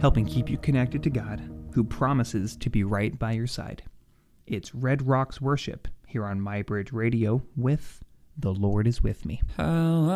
helping keep you connected to God, who promises to be right by your side. It's Red Rocks Worship here on MyBridge Radio with The Lord is With Me. How